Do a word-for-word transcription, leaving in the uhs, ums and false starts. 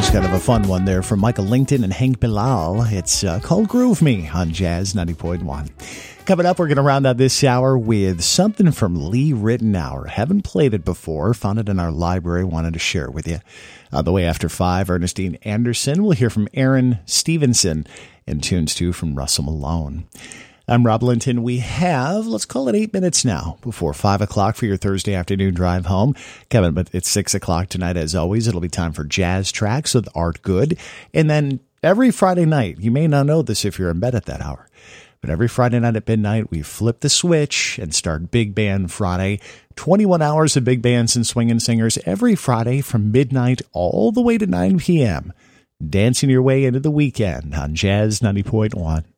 That's kind of a fun one there from Michael Langton and Hank Bilal. It's uh, called Groove Me on Jazz ninety point one. Coming up, we're going to round out this hour with something from Lee Ritenour. Haven't played it before. Found it in our library. Wanted to share it with you. On the way after five, Ernestine Anderson. We'll hear from Aaron Stevenson and tunes two from Russell Malone. I'm Rob Linton. We have, let's call it eight minutes now before five o'clock for your Thursday afternoon drive home. Kevin, but it's six o'clock tonight as always. It'll be time for Jazz Tracks with Art Good. And then every Friday night, you may not know this if you're in bed at that hour, but every Friday night at midnight, we flip the switch and start Big Band Friday. twenty-one hours of big bands and swinging singers every Friday from midnight all the way to nine p.m. Dancing your way into the weekend on Jazz ninety point one.